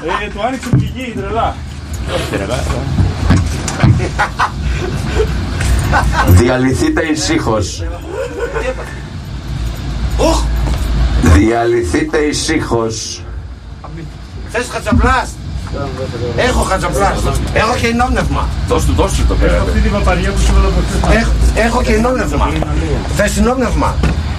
Του άνοιξε πηγή, τρελά. Διαλυθείτε ησύχως. Διαλυθείτε ησύχως. Θες χατσαπλάς? Έχω χατσαπλάς. Έχω και ενόπνευμα. Δώσ' του το πέρα. Αυτή την παπαριά που σου έδωσα από χθες. Έχω και ενόπνευμα. Θες ενόπνευμα?